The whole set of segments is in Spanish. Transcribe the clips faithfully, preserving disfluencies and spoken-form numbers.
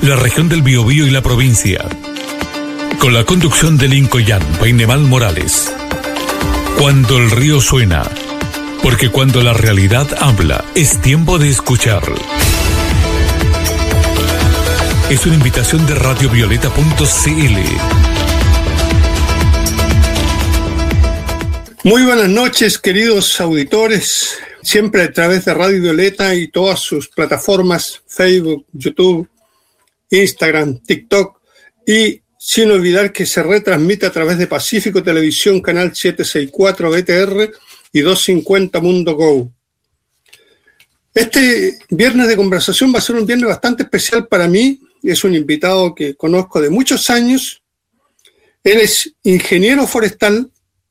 la región del Biobío y la provincia. Con la conducción de Lincoln Peinemal Morales. Cuando el río suena, porque cuando la realidad habla, es tiempo de escuchar. Es una invitación de radio violeta punto c l. Muy buenas noches, queridos auditores, siempre a través de Radio Violeta y todas sus plataformas, Facebook, YouTube, Instagram, TikTok, y sin olvidar que se retransmite a través de Pacífico Televisión, canal setecientos sesenta y cuatro B T R y doscientos cincuenta Mundo Go. Este viernes de conversación va a ser un viernes bastante especial para mí. Es un invitado que conozco de muchos años. Él es ingeniero forestal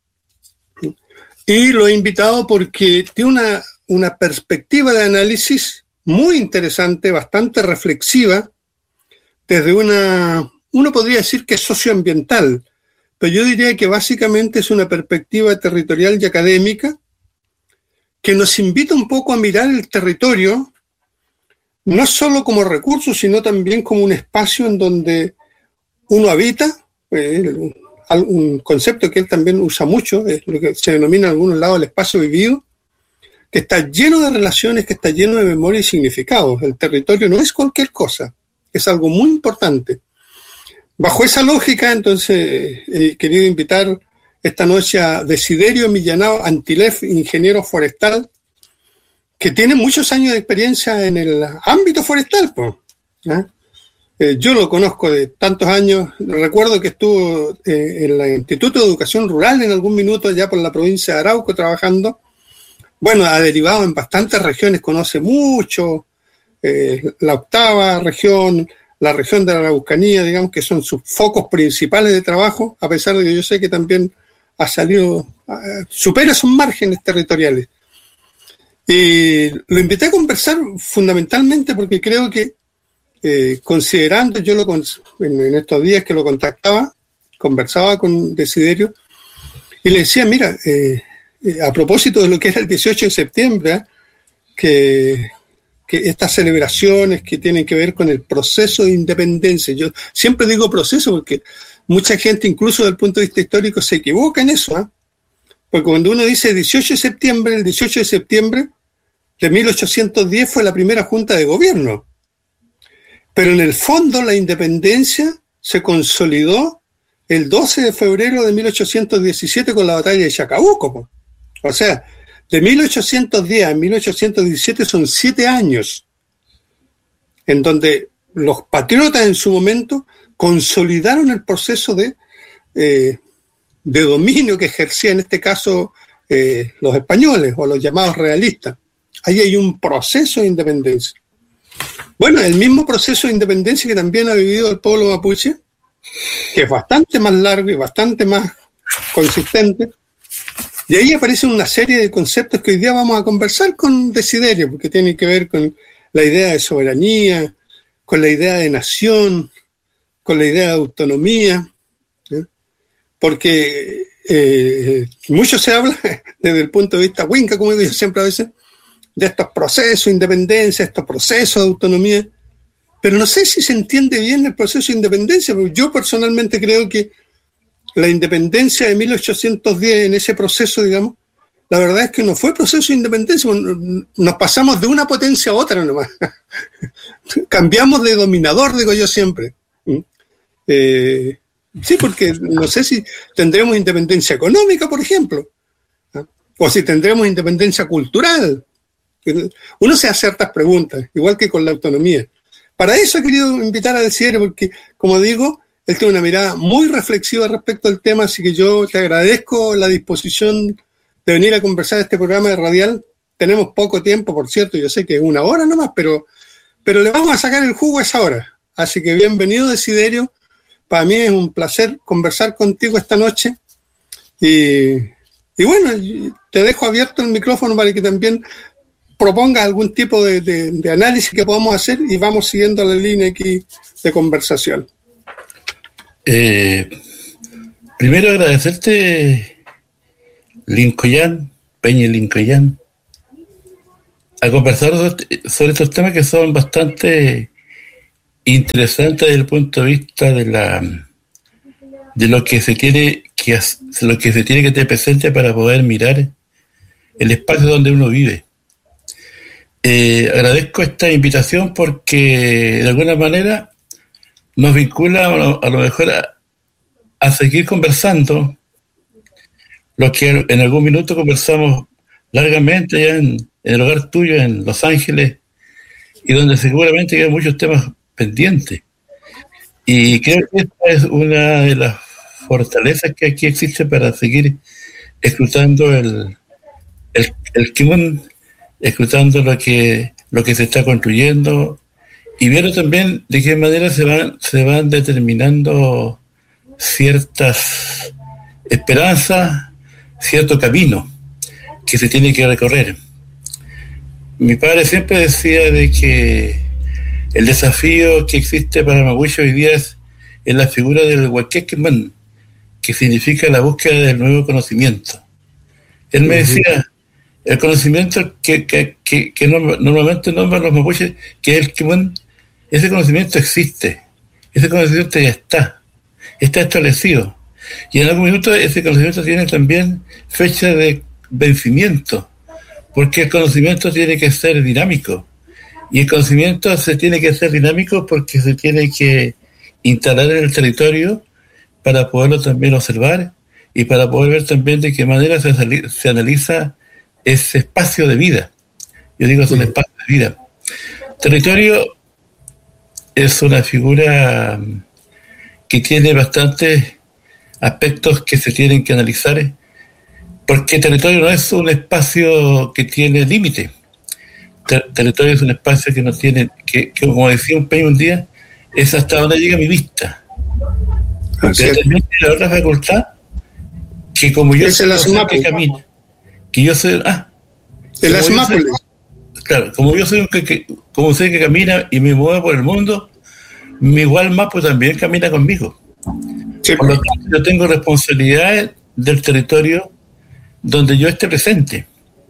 y lo he invitado porque tiene una, una perspectiva de análisis muy interesante, bastante reflexiva, desde una, uno podría decir que es socioambiental, pero yo diría que básicamente es una perspectiva territorial y académica que nos invita un poco a mirar el territorio, no solo como recurso, sino también como un espacio en donde uno habita, eh, un concepto que él también usa mucho, es lo que se denomina en algunos lados el espacio vivido, que está lleno de relaciones, que está lleno de memoria y significados. El territorio no es cualquier cosa, es algo muy importante. Bajo esa lógica, entonces, he querido invitar esta noche a Desiderio Millanao Antilef, ingeniero forestal, que tiene muchos años de experiencia en el ámbito forestal, pues, ¿eh? Eh, yo lo conozco de tantos años. Recuerdo que estuvo eh, en el Instituto de Educación Rural en algún minuto allá por la provincia de Arauco trabajando. Bueno, ha derivado en bastantes regiones, conoce mucho eh, la octava región, la región de la Araucanía, digamos que son sus focos principales de trabajo, a pesar de que yo sé que también ha salido, uh, supera sus márgenes territoriales. Y lo invité a conversar fundamentalmente porque creo que Eh, considerando, yo lo en, en estos días que lo contactaba, conversaba con Desiderio y le decía, mira, eh, eh, a propósito de lo que era el dieciocho de septiembre, ¿eh? que, que estas celebraciones que tienen que ver con el proceso de independencia, yo siempre digo proceso porque mucha gente, incluso desde el punto de vista histórico, se equivoca en eso, ¿eh? Porque cuando uno dice dieciocho de septiembre, el dieciocho de septiembre de mil ochocientos diez fue la primera junta de gobierno. Pero en el fondo la independencia se consolidó el doce de febrero de mil ochocientos diecisiete con la batalla de Chacabuco. O sea, de mil ochocientos diez a mil ochocientos diecisiete son siete años en donde los patriotas en su momento consolidaron el proceso de, eh, de dominio que ejercían en este caso eh, los españoles o los llamados realistas. Ahí hay un proceso de independencia. Bueno, el mismo proceso de independencia que también ha vivido el pueblo mapuche, que es bastante más largo y bastante más consistente, y ahí aparecen una serie de conceptos que hoy día vamos a conversar con Desiderio, porque tienen que ver con la idea de soberanía, con la idea de nación, con la idea de autonomía, ¿eh? Porque eh, mucho se habla desde el punto de vista winca, como digo siempre a veces, de estos procesos de independencia, estos procesos de autonomía, pero no sé si se entiende bien el proceso de independencia, porque yo personalmente creo que la independencia de mil ochocientos diez en ese proceso, digamos, la verdad es que no fue proceso de independencia, nos pasamos de una potencia a otra nomás, cambiamos de dominador, digo yo siempre. Eh, sí, porque no sé si tendremos independencia económica, por ejemplo, ¿no? O si tendremos independencia cultural. Uno se hace ciertas preguntas, igual que con la autonomía. Para eso he querido invitar a Desiderio, porque, como digo, él tiene una mirada muy reflexiva respecto al tema, así que yo te agradezco la disposición de venir a conversar este programa de radial. Tenemos poco tiempo, por cierto, yo sé que es una hora nomás, pero, pero le vamos a sacar el jugo a esa hora. Así que bienvenido, Desiderio. Para mí es un placer conversar contigo esta noche. Y, y bueno, te dejo abierto el micrófono para que también proponga algún tipo de, de, de análisis que podamos hacer y vamos siguiendo la línea aquí de conversación. Eh, primero agradecerte, Lincoln, Peña Lincoln, a conversar sobre estos temas que son bastante interesante desde el punto de vista de la de lo que se tiene que lo que se tiene que tener presente para poder mirar el espacio donde uno vive. Eh, agradezco esta invitación porque de alguna manera nos vincula a lo, a lo mejor a, a seguir conversando lo que en algún minuto conversamos largamente allá en, en el hogar tuyo en Los Ángeles, y donde seguramente hay muchos temas pendientes. Y creo que esta es una de las fortalezas que aquí existe para seguir escrutando el, el, el Kimun, escrutando lo que, lo que se está construyendo, y viendo también de qué manera se van, se van determinando ciertas esperanzas, cierto camino que se tiene que recorrer. Mi padre siempre decía de que el desafío que existe para Mapuche hoy día es, es la figura del Huaquequemán, que significa la búsqueda del nuevo conocimiento. Él me decía, el conocimiento que, que, que, que normalmente nombran los mapuches, que es el Quemán, ese conocimiento existe, ese conocimiento ya está, está establecido. Y en algún minuto ese conocimiento tiene también fecha de vencimiento, porque el conocimiento tiene que ser dinámico. Y el conocimiento se tiene que ser dinámico porque se tiene que instalar en el territorio para poderlo también observar y para poder ver también de qué manera se, se analiza ese espacio de vida. Yo digo, es un espacio de vida. Territorio es una figura que tiene bastantes aspectos que se tienen que analizar, porque territorio no es un espacio que tiene límite. Ter- territorio es un espacio que no tiene, que, que como decía un peño un día, es hasta donde llega mi vista. Pero también tiene la otra facultad, que como yo soy un que camina, que yo soy, ah, el asmápolis. Claro, como yo soy un que, que como sé que camina y me mueve por el mundo, mi igual mapo también camina conmigo. Sí. Por lo tanto, yo tengo responsabilidades del territorio donde yo esté presente.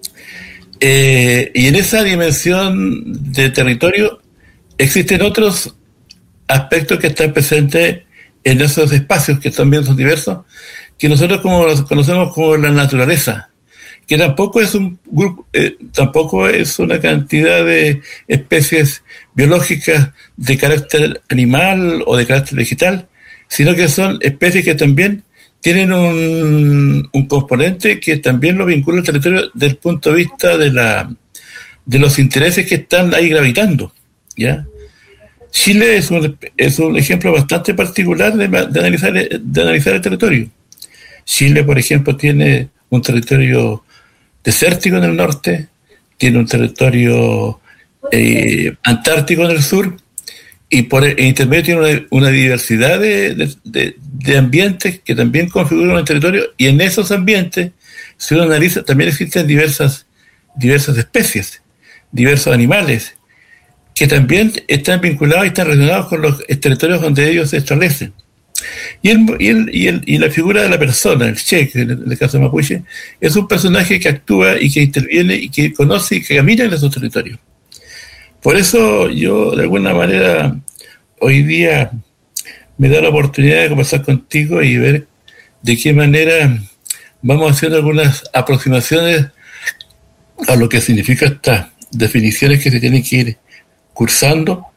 Eh, y en esa dimensión de territorio existen otros aspectos que están presentes en esos espacios que también son diversos, que nosotros como los conocemos como la naturaleza, que tampoco es un grupo, eh, tampoco es una cantidad de especies biológicas de carácter animal o de carácter vegetal, sino que son especies que también tienen un, un componente que también lo vincula al territorio desde el punto de vista de la de los intereses que están ahí gravitando, ¿ya? Chile es un, es un ejemplo bastante particular de, de, analizar, de analizar el territorio. Chile, por ejemplo, tiene un territorio desértico en el norte, tiene un territorio eh, antártico en el sur, y por el intermedio tiene una, una diversidad de, de, de, de ambientes que también configuran el territorio, y en esos ambientes, si uno analiza, también existen diversas, diversas especies, diversos animales, que también están vinculados y están relacionados con los territorios donde ellos se establecen. Y, el, y, el, y, el, y la figura de la persona, el Che, en el caso de Mapuche, es un personaje que actúa y que interviene y que conoce y que camina en esos territorios. Por eso yo, de alguna manera, hoy día me da la oportunidad de conversar contigo y ver de qué manera vamos haciendo algunas aproximaciones a lo que significa estas definiciones que se tienen que ir cursando,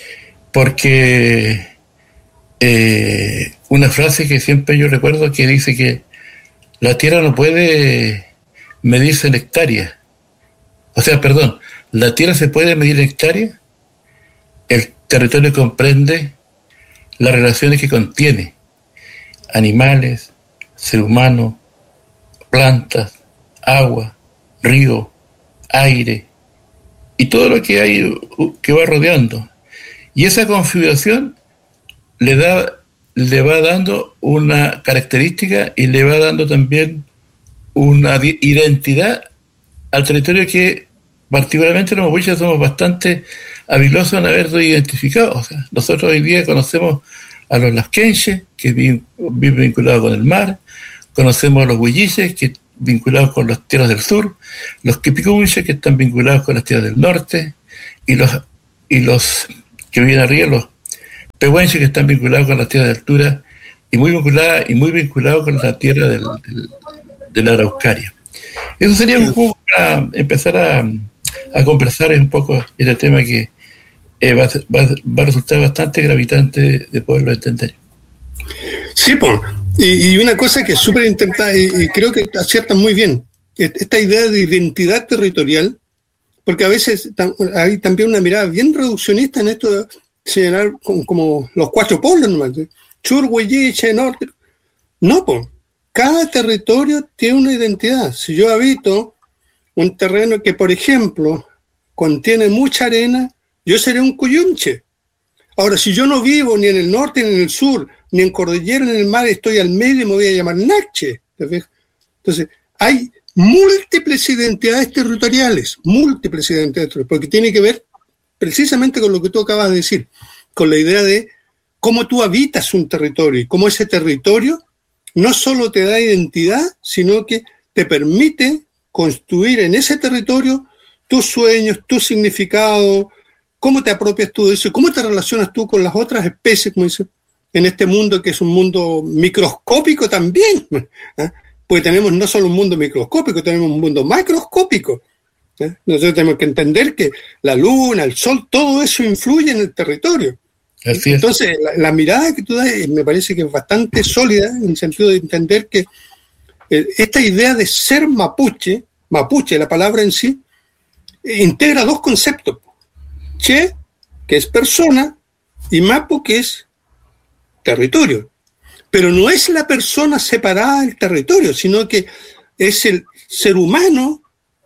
porque eh, una frase que siempre yo recuerdo que dice que la tierra no puede medirse en hectáreas, o sea, perdón, la tierra se puede medir en hectáreas, el territorio comprende las relaciones que contiene, animales, ser humano, plantas, agua, río, aire, y todo lo que hay que va rodeando. Y esa configuración le da, le va dando una característica y le va dando también una identidad al territorio que particularmente los mapuches somos bastante habilosos en haberlo identificado. O sea, nosotros hoy día conocemos a los lasquenches, que viven, viven vinculados con el mar, conocemos a los huilliches, que vinculados con las tierras del sur, los quipicunches, que están vinculados con las tierras del norte, y los y los que viven arriba, los, pehuenches que están vinculados con la tierra de altura y muy vinculados y muy vinculados con la tierra del, del, de la Araucaria. Eso sería un poco para empezar a, a conversar un poco este tema que eh, va, va, va a resultar bastante gravitante de poderlo entender. Sí, pues. Y, y una cosa que es súper intentada, y, y creo que aciertan muy bien, esta idea de identidad territorial, porque a veces tam, hay también una mirada bien reduccionista en esto de señalar como, como los cuatro polos nomás, Sur, Huelliche, Norte. No, pues. Cada territorio tiene una identidad. Si yo habito un terreno que, por ejemplo, contiene mucha arena, yo seré un cuyunche. Ahora, si yo no vivo ni en el norte ni en el sur, ni en cordillera ni en el mar, estoy al medio y me voy a llamar Nache. Entonces, hay múltiples identidades territoriales, múltiples identidades territoriales, porque tiene que ver precisamente con lo que tú acabas de decir, con la idea de cómo tú habitas un territorio y cómo ese territorio no solo te da identidad, sino que te permite construir en ese territorio tus sueños, tu significado, cómo te apropias tú de eso, cómo te relacionas tú con las otras especies, como dice, en este mundo que es un mundo microscópico también, ¿eh? Porque tenemos no solo un mundo microscópico, tenemos un mundo macroscópico. ¿eh? Nosotros tenemos que entender que la luna, el sol, todo eso influye en el territorio. Entonces, la, la mirada que tú das me parece que es bastante sólida en el sentido de entender que eh, esta idea de ser mapuche, mapuche, la palabra en sí, eh, integra dos conceptos. Che, que es persona, y mapu, que es territorio. Pero no es la persona separada del territorio, sino que es el ser humano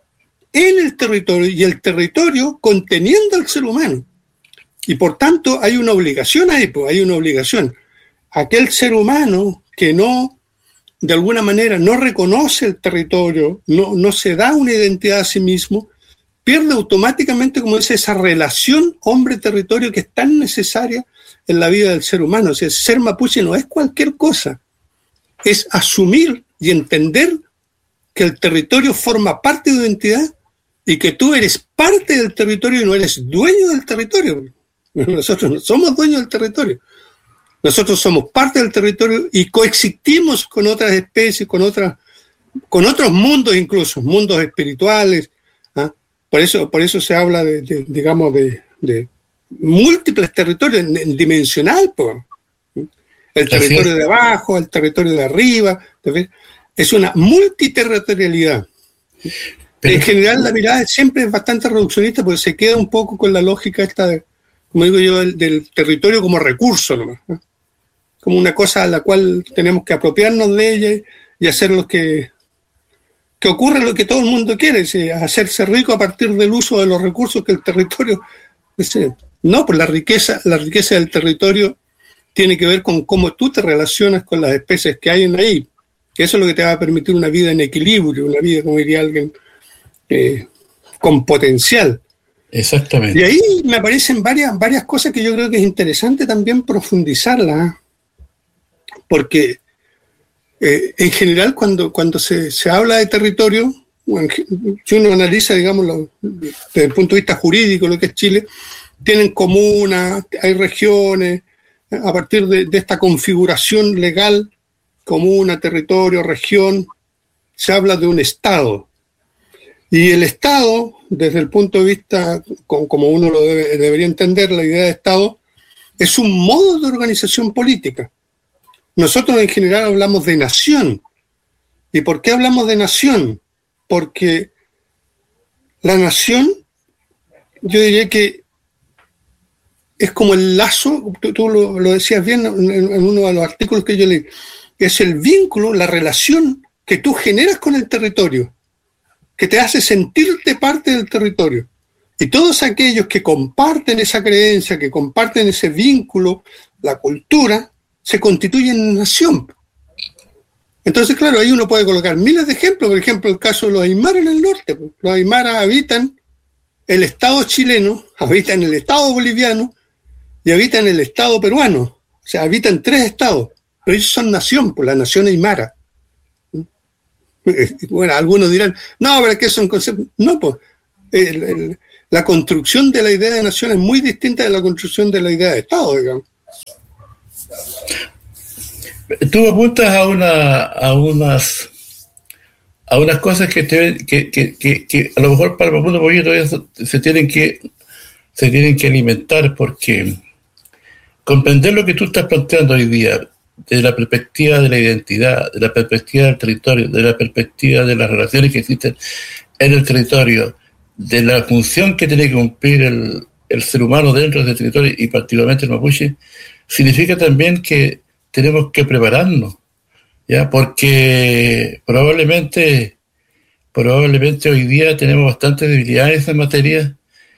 en el territorio y el territorio conteniendo al ser humano. Y por tanto hay una obligación ahí, pues, hay una obligación. Aquel ser humano que no, de alguna manera, no reconoce el territorio, no, no se da una identidad a sí mismo, pierde automáticamente, como dice, esa relación hombre-territorio que es tan necesaria en la vida del ser humano. O sea, ser mapuche no es cualquier cosa, es asumir y entender que el territorio forma parte de tu identidad y que tú eres parte del territorio y no eres dueño del territorio. Nosotros no somos dueños del territorio. Nosotros somos parte del territorio y coexistimos con otras especies, con otras, con otros mundos incluso, mundos espirituales. ¿ah? Por eso, por eso se habla de, de digamos, de, de múltiples territorios en, en dimensional, pues. El territorio de abajo, el territorio de arriba. ¿ves? Es una multiterritorialidad. Pero, en general, la mirada siempre es bastante reduccionista porque se queda un poco con la lógica esta de, como digo yo, del, del territorio como recurso nomás, ¿no? Como una cosa a la cual tenemos que apropiarnos de ella y hacer lo que, que ocurre lo que todo el mundo quiere, ¿sí? Hacerse rico a partir del uso de los recursos que el territorio... ¿sí? No, pues la riqueza, la riqueza del territorio tiene que ver con cómo tú te relacionas con las especies que hay en ahí, que eso es lo que te va a permitir una vida en equilibrio, una vida, como diría alguien, eh, con potencial. Exactamente. Y ahí me aparecen varias, varias cosas que yo creo que es interesante también profundizarlas, porque eh, en general cuando, cuando se, se habla de territorio, bueno, si uno analiza, digamos, lo, desde el punto de vista jurídico, lo que es Chile, tienen comunas, hay regiones, a partir de, de esta configuración legal, comuna, territorio, región, se habla de un Estado. Y el Estado, desde el punto de vista, como uno lo debe, debería entender, la idea de Estado, es un modo de organización política. Nosotros en general hablamos de nación. ¿Y por qué hablamos de nación? Porque la nación, yo diría que es como el lazo, tú, tú lo, lo decías bien en, en uno de los artículos que yo leí, es el vínculo, la relación que tú generas con el territorio, que te hace sentirte parte del territorio. Y todos aquellos que comparten esa creencia, que comparten ese vínculo, la cultura, se constituyen en nación. Entonces, claro, ahí uno puede colocar miles de ejemplos. Por ejemplo, el caso de los aymaras en el norte. Los aymaras habitan el Estado chileno, habitan el Estado boliviano y habitan el Estado peruano. O sea, habitan tres estados. Pero ellos son nación, pues la nación aymara. Bueno, algunos dirán, no, pero es que son conceptos. No, pues el, el, la construcción de la idea de nación es muy distinta de la construcción de la idea de Estado, digamos. Tú apuntas a una a unas a unas cosas que te, que, que, que, que a lo mejor para el mundo todavía se tienen que se tienen que alimentar, porque comprender lo que tú estás planteando hoy día desde la perspectiva de la identidad, de la perspectiva del territorio, de la perspectiva de las relaciones que existen en el territorio, de la función que tiene que cumplir el, el ser humano dentro del territorio y particularmente el mapuche, significa también que tenemos que prepararnos, ya, porque probablemente probablemente hoy día tenemos bastante debilidad en esa materia,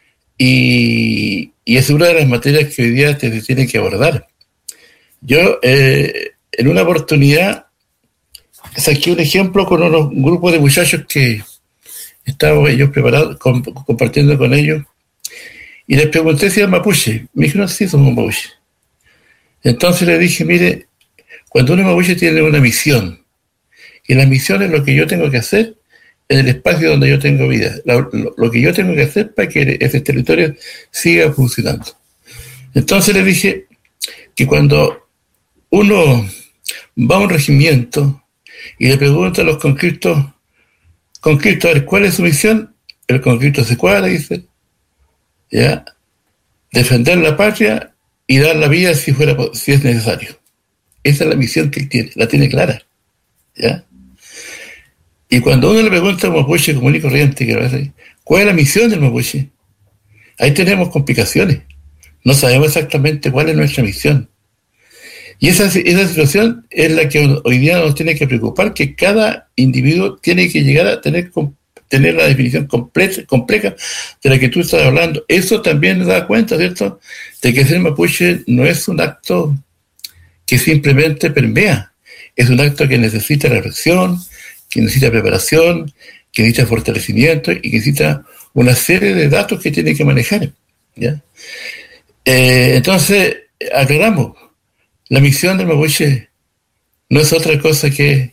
y, y es una de las materias que hoy día se tienen que abordar. Yo, eh, en una oportunidad, saqué un ejemplo con unos grupos de muchachos que estábamos ellos preparados, con, compartiendo con ellos, y les pregunté si eran mapuche. Me dijeron, sí, somos mapuche. Entonces le dije, mire, cuando uno mapuche tiene una misión, y la misión es lo que yo tengo que hacer en el espacio donde yo tengo vida, lo, lo, lo que yo tengo que hacer para que ese territorio siga funcionando. Entonces le dije que cuando uno va a un regimiento y le pregunta a los conscriptos, conscriptos, a ver, ¿cuál es su misión? El conscripto se cuadra y dice, ya, defender la patria y dar la vida si fuera, si es necesario. Esa es la misión que él tiene, la tiene clara, ¿ya? Y cuando uno le pregunta a un mapuche común y corriente, ¿cuál es la misión del mapuche? Ahí tenemos complicaciones. No sabemos exactamente cuál es nuestra misión. Y esa, esa situación es la que hoy día nos tiene que preocupar, que cada individuo tiene que llegar a tener, tener la definición completa, compleja de la que tú estás hablando. Eso también nos da cuenta, ¿cierto?, de que ser mapuche no es un acto que simplemente permea, es un acto que necesita reflexión, que necesita preparación, que necesita fortalecimiento y que necesita una serie de datos que tiene que manejar, ¿ya? Eh, entonces, aclaramos, la misión del mapuche no es otra cosa que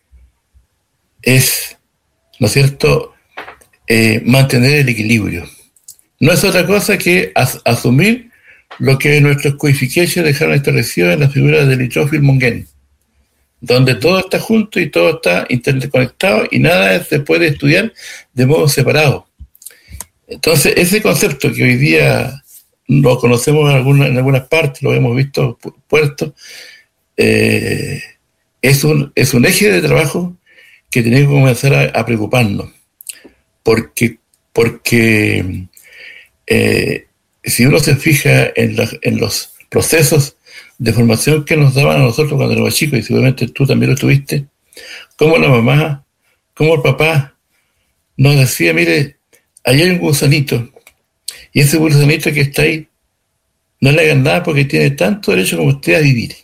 es, ¿no es cierto?, eh, mantener el equilibrio. No es otra cosa que as- asumir lo que nuestros codificados dejaron establecido en la figura del Litrofil Mongen, donde todo está junto y todo está interconectado y nada se puede estudiar de modo separado. Entonces, ese concepto que hoy día lo conocemos en algunas, en algunas partes, lo hemos visto puesto, eh, es, un, es un eje de trabajo que tenemos que comenzar a, a preocuparnos, porque, porque eh, si uno se fija en, la, en los procesos de formación que nos daban a nosotros cuando éramos chicos, y seguramente tú también lo tuviste, como la mamá, como el papá nos decía, mire, ahí hay un gusanito, y ese gusanito que está ahí, no le hagan nada porque tiene tanto derecho como usted a vivir.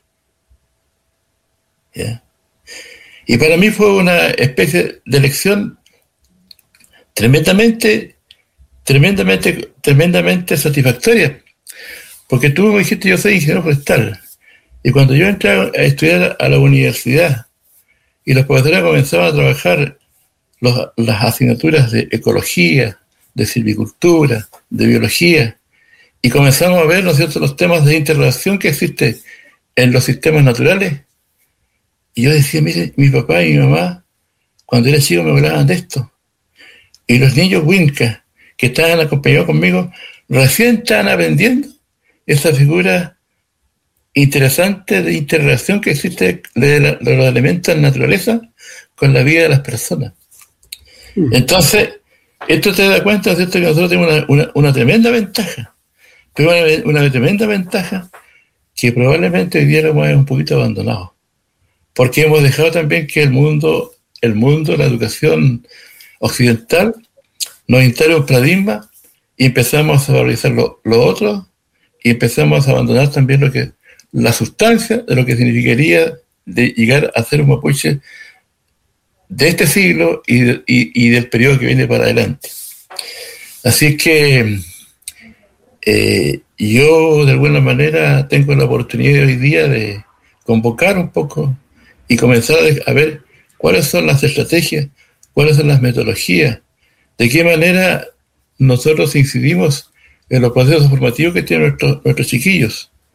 ¿Ya? Y para mí fue una especie de lección tremendamente, tremendamente, tremendamente satisfactoria, porque tú me dijiste, yo soy ingeniero forestal, y cuando yo entré a estudiar a la universidad y los profesores comenzaban a trabajar los, las asignaturas de ecología, de silvicultura, de biología, y comenzamos a ver, ¿no es cierto?, los temas de interrelación que existe en los sistemas naturales, y yo decía, mire, mi papá y mi mamá, cuando era chico me hablaban de esto, y los niños Winca, que estaban acompañados conmigo, recién estaban aprendiendo esa figura interesante de interrelación que existe de, la, de los elementos de la naturaleza con la vida de las personas. Entonces, esto te da cuenta, ¿cierto?, que nosotros tenemos una, una, una tremenda ventaja, pero una, una tremenda ventaja que probablemente hoy día lo hemos un poquito abandonado, porque hemos dejado también que el mundo, el mundo, la educación occidental, nos instale un paradigma y empezamos a valorizar lo, lo otro, y empezamos a abandonar también lo que la sustancia de lo que significaría de llegar a ser un mapuche de este siglo y, de, y, y del periodo que viene para adelante. Así es que eh, yo de alguna manera tengo la oportunidad hoy día de convocar un poco y comenzar a ver cuáles son las estrategias, cuáles son las metodologías, de qué manera nosotros incidimos en los procesos formativos que tienen nuestros, nuestros chiquillos.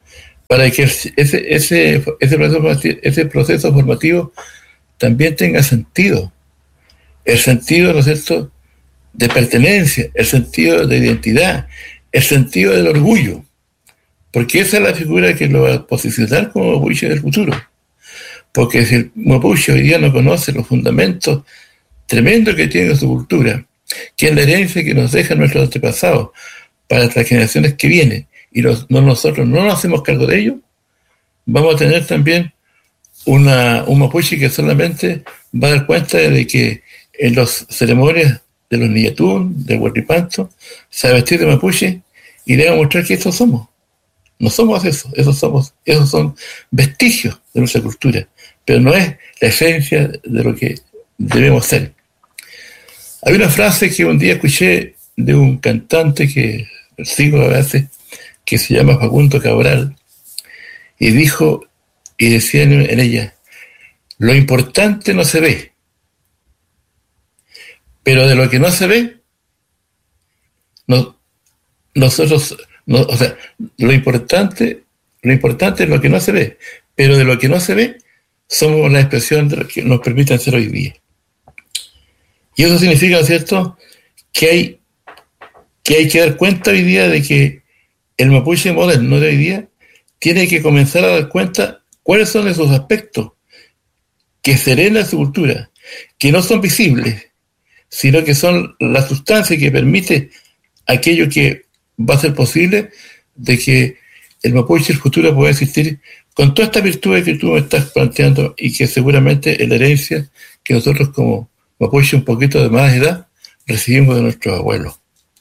para que ese, ese, ese, proceso, ese proceso formativo también tenga sentido. El sentido, ¿no es cierto?, de pertenencia, el sentido de identidad, el sentido del orgullo. Porque esa es la figura que lo va a posicionar como mapuche del futuro. Porque si el mapuche hoy día no conoce los fundamentos tremendos que tiene su cultura, que es la herencia que nos dejan nuestros antepasados para las generaciones que vienen, y los, no, nosotros no nos hacemos cargo de ello, vamos a tener también una, un mapuche que solamente va a dar cuenta de que en las ceremonias de los Niyatún, del Huarripanto, se va a vestir de mapuche y le va a mostrar que estos somos. No somos eso, esos somos, esos son vestigios de nuestra cultura, pero no es la esencia de lo que debemos ser. Hay una frase que un día escuché de un cantante que sigo a veces, que se llama Facundo Cabral, y dijo, y decía en ella, lo importante no se ve, pero de lo que no se ve, no, nosotros, no, o sea, lo importante, lo importante es lo que no se ve, pero de lo que no se ve, somos la expresión de lo que nos permiten ser hoy día. Y eso significa, ¿no es cierto?, que hay, que hay que dar cuenta hoy día de que el mapuche moderno de hoy día tiene que comenzar a dar cuenta cuáles son esos aspectos que serenan su cultura, que no son visibles, sino que son la sustancia que permite aquello que va a ser posible de que el mapuche del futuro pueda existir con toda esta virtud que tú me estás planteando y que seguramente es la herencia que nosotros como mapuche un poquito de más edad recibimos de nuestros abuelos.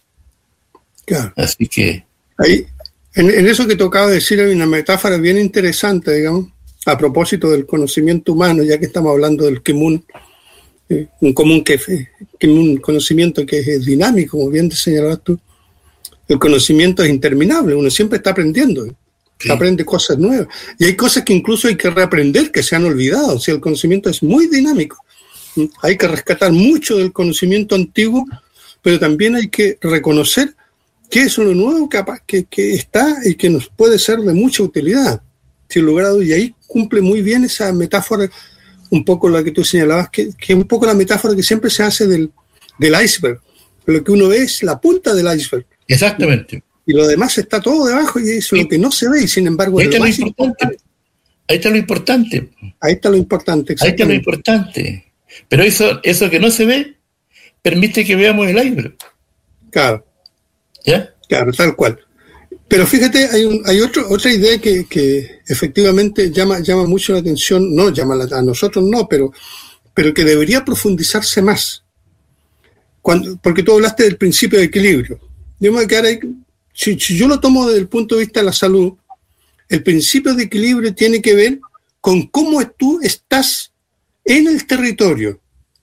Claro. Así que... Ahí, en, en eso que tocaba decir hay una metáfora bien interesante, digamos, a propósito del conocimiento humano, ya que estamos hablando del Kemun, eh, un común que, que un conocimiento que es dinámico, como bien te señalabas tú. El conocimiento es interminable, uno siempre está aprendiendo, sí. Aprende cosas nuevas. Y hay cosas que incluso hay que reaprender, que se han olvidado. O sea, el conocimiento es muy dinámico. Hay que rescatar mucho del conocimiento antiguo, pero también hay que reconocer que es lo nuevo capaz, que, que está y que nos puede ser de mucha utilidad, sin lugar a dudas. Y ahí cumple muy bien esa metáfora, un poco la que tú señalabas, que, que es un poco la metáfora que siempre se hace del, del iceberg. Lo que uno ve es la punta del iceberg. Exactamente. Y lo demás está todo debajo y es lo que no se ve, y sin embargo... Ahí está lo importante. Ahí está lo importante. Ahí está lo importante. Ahí está lo importante. Pero eso, eso que no se ve permite que veamos el iceberg. Claro. ¿Ya? Claro, tal cual. Pero fíjate, hay, un, hay otro, otra idea que, que efectivamente llama, llama mucho la atención, no llama la, a nosotros no, pero, pero que debería profundizarse más. Cuando, porque tú hablaste del principio de equilibrio. Yo me voy a quedar ahí, si, si yo lo tomo desde el punto de vista de la salud, el principio de equilibrio tiene que ver con cómo tú estás en el territorio.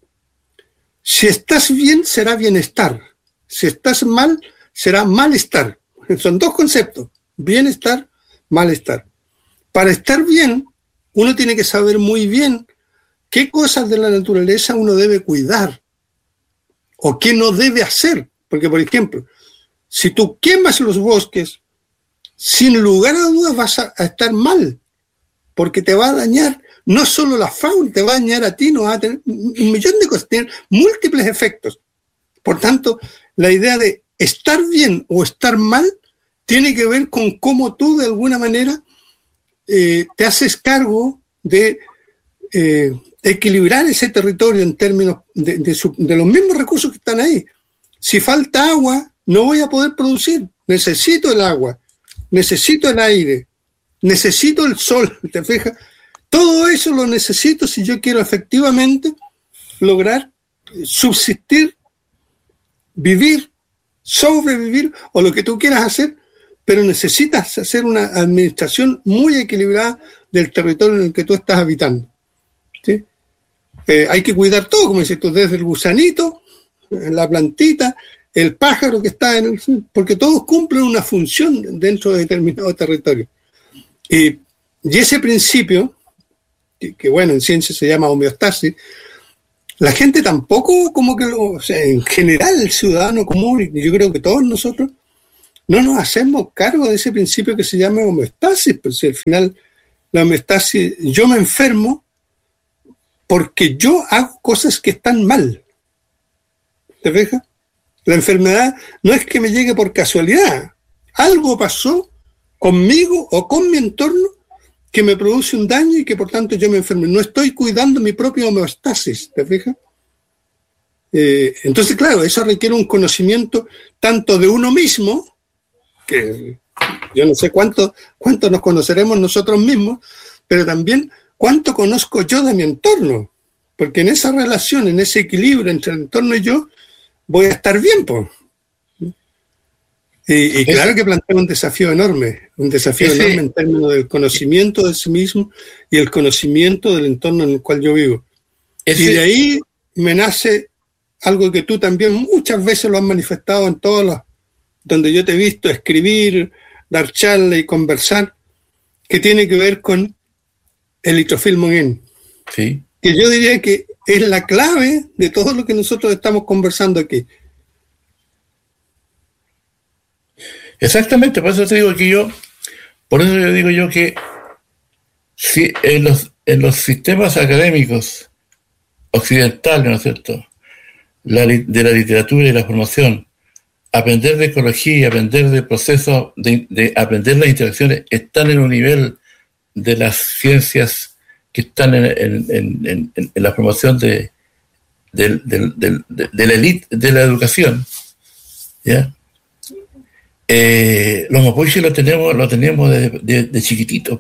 Si estás bien, será bienestar. Si estás mal, será malestar. Son dos conceptos, bienestar, malestar. Para estar bien, uno tiene que saber muy bien qué cosas de la naturaleza uno debe cuidar o qué no debe hacer. Porque, por ejemplo, si tú quemas los bosques, sin lugar a dudas vas a, a estar mal, porque te va a dañar no solo la fauna, te va a dañar a ti, no vas a tener un millón de cosas, tener múltiples efectos. Por tanto, la idea de estar bien o estar mal tiene que ver con cómo tú de alguna manera eh, te haces cargo de eh, equilibrar ese territorio en términos de, de, su, de los mismos recursos que están ahí. Si falta agua, no voy a poder producir. Necesito el agua, necesito el aire, necesito el sol, ¿te fijas? Todo eso lo necesito si yo quiero efectivamente lograr subsistir, vivir, sobrevivir o lo que tú quieras hacer, pero necesitas hacer una administración muy equilibrada del territorio en el que tú estás habitando. ¿Sí? Eh, hay que cuidar todo, como dices tú, desde el gusanito, la plantita, el pájaro que está en el... porque todos cumplen una función dentro de determinado territorio. Y, y ese principio, que, que bueno, en ciencia se llama homeostasis, la gente tampoco como que, lo, o sea, en general el ciudadano común, y yo creo que todos nosotros, no nos hacemos cargo de ese principio que se llama homeostasis, pero si al final la homeostasis, yo me enfermo porque yo hago cosas que están mal. ¿Te fijas? La enfermedad no es que me llegue por casualidad. Algo pasó conmigo o con mi entorno que me produce un daño y que por tanto yo me enfermo. No estoy cuidando mi propia homeostasis, ¿te fijas? Eh, entonces, claro, eso requiere un conocimiento tanto de uno mismo, que yo no sé cuánto, cuánto nos conoceremos nosotros mismos, pero también cuánto conozco yo de mi entorno, porque en esa relación, en ese equilibrio entre el entorno y yo, voy a estar bien, pues. Y, y claro que plantea un desafío enorme, un desafío ese, enorme en términos del conocimiento de sí mismo y el conocimiento del entorno en el cual yo vivo. Ese, y de ahí me nace algo que tú también muchas veces lo has manifestado en todos los, donde yo te he visto escribir, dar charlas y conversar, que tiene que ver con el itrofilmogen. Sí. Que yo diría que es la clave de todo lo que nosotros estamos conversando aquí. Exactamente, por eso te digo que yo, por eso yo digo yo que si en los, en los sistemas académicos occidentales, ¿no es cierto?, la, de la literatura y la formación, aprender de ecología, aprender de procesos, de, de aprender las interacciones, están en un nivel de las ciencias que están en, en, en, en, en la formación de, de, de, de, de, de la élite de la educación, ¿ya? Eh, los mapuches lo tenemos, lo tenemos de, de, de chiquititos,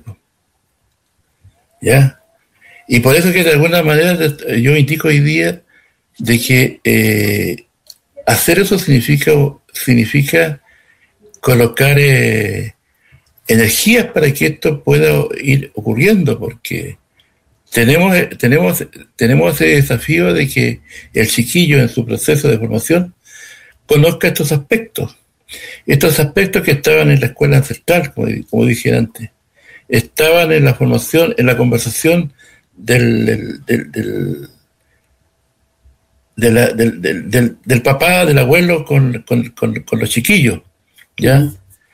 ¿ya? Y por eso que de alguna manera yo indico hoy día de que eh, hacer eso significa, significa colocar eh, energías para que esto pueda ir ocurriendo, porque tenemos, tenemos, tenemos ese desafío de que el chiquillo en su proceso de formación conozca estos aspectos. Estos aspectos que estaban en la escuela ancestral, como, como dije antes, estaban en la formación, en la conversación del del, del, del, de la, del, del, del, del papá, del abuelo con, con, con, con los chiquillos, ¿ya?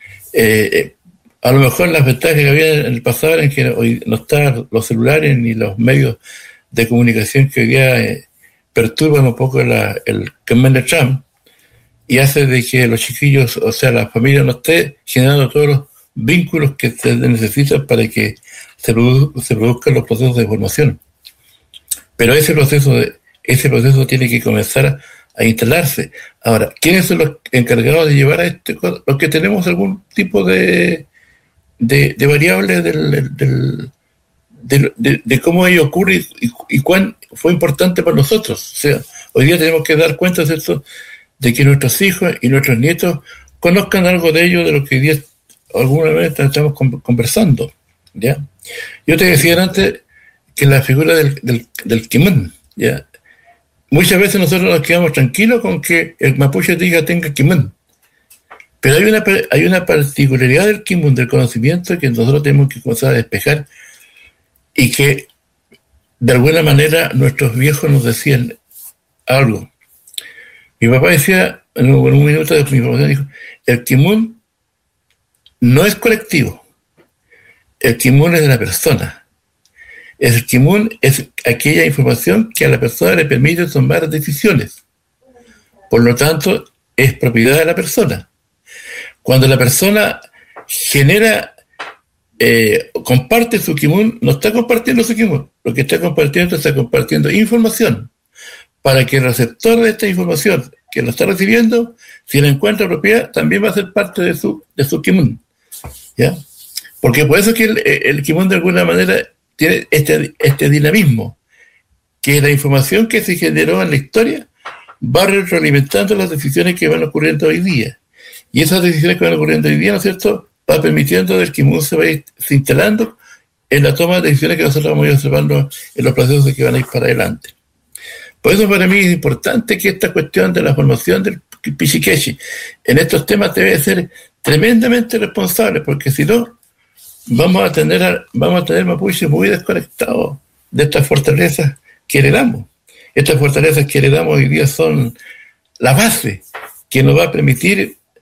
Eh, a lo mejor las ventajas que había en el pasado eran que hoy no estaban los celulares ni los medios de comunicación que hoy día eh, perturban un poco la, el Khmer de Trump, y hace de que los chiquillos, o sea, la familia no esté generando todos los vínculos que se necesitan para que se, produ- se produzcan los procesos de formación. Pero ese proceso, de, ese proceso tiene que comenzar a, a instalarse. Ahora, ¿quiénes son los encargados de llevar a este? Los que tenemos algún tipo de, de, de variable del, del, del, de, de, de cómo ello ocurre y, y cuán fue importante para nosotros. O sea, hoy día tenemos que dar cuenta de esto, de que nuestros hijos y nuestros nietos conozcan algo de ello, de lo que hoy día alguna vez estamos conversando, ¿ya? Yo te decía antes que la figura del, del, del Kimón, ¿ya? Muchas veces nosotros nos quedamos tranquilos con que el mapuche diga tenga Kimón, pero hay una, hay una particularidad del Kimón, del conocimiento, que nosotros tenemos que comenzar a despejar, y que de alguna manera nuestros viejos nos decían algo. Mi papá decía, en un, en un minuto de mi información, dijo, el Kimón no es colectivo, el Kimón es de la persona. El Kimón es aquella información que a la persona le permite tomar decisiones. Por lo tanto, es propiedad de la persona. Cuando la persona genera, eh, comparte su Kimón, no está compartiendo su Kimón, lo que está compartiendo está compartiendo información, para que el receptor de esta información que lo está recibiendo, si la encuentra propiedad, también va a ser parte de su, de su Kimón, ¿ya? Porque por eso es que el, el Kimón de alguna manera tiene este, este dinamismo, que la información que se generó en la historia va retroalimentando las decisiones que van ocurriendo hoy día. Y esas decisiones que van ocurriendo hoy día, ¿no es cierto?, va permitiendo que el Kimón se vaya se instalando en la toma de decisiones que nosotros vamos a ir observando en los procesos que van a ir para adelante. Por eso para mí es importante que esta cuestión de la formación del Pichiquechi en estos temas debe ser tremendamente responsable, porque si no, vamos a tener vamos a tener mapuches muy desconectados de estas fortalezas que heredamos. Estas fortalezas que heredamos hoy día son la base que nos va a permitir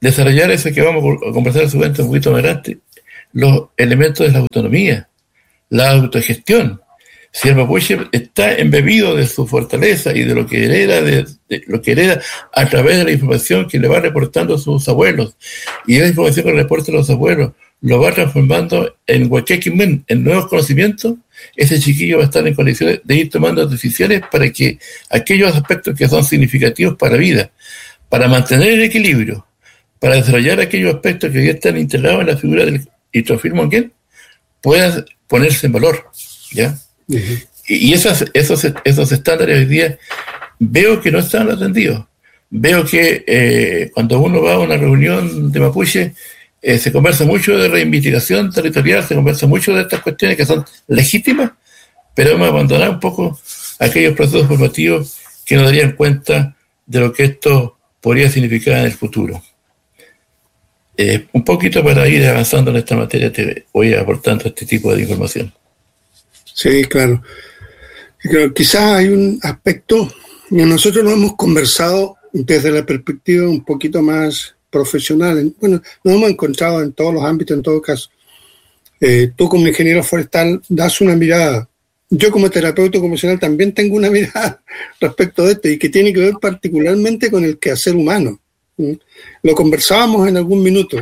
desarrollar eso que vamos a conversar en su momento un poquito más adelante, los elementos de la autonomía, la autogestión. Si el mapuche está embebido de su fortaleza y de lo que hereda, de, de lo que hereda a través de la información que le va reportando sus abuelos, y esa información que le reportan los abuelos lo va transformando en huaquequimen, en nuevos conocimientos, ese chiquillo va a estar en condiciones de ir tomando decisiones para que aquellos aspectos que son significativos para la vida, para mantener el equilibrio, para desarrollar aquellos aspectos que ya están integrados en la figura del Itrofil Monguén, puedan ponerse en valor, ¿ya? Uh-huh. Y esos, esos, esos estándares hoy día veo que no están atendidos. Veo que eh, cuando uno va a una reunión de mapuche, eh, se conversa mucho de reivindicación territorial, se conversa mucho de estas cuestiones que son legítimas, pero hemos abandonado un poco aquellos procesos formativos que nos darían cuenta de lo que esto podría significar en el futuro. Eh, un poquito para ir avanzando en esta materia, te voy aportando este tipo de información. Sí, claro. Quizás hay un aspecto, nosotros lo hemos conversado desde la perspectiva un poquito más profesional. Bueno, nos hemos encontrado en todos los ámbitos, en todo caso. Eh, tú como ingeniero forestal das una mirada. Yo como terapeuta ocupacional también tengo una mirada respecto de esto y que tiene que ver particularmente con el quehacer humano. ¿Sí? Lo conversábamos en algún minuto.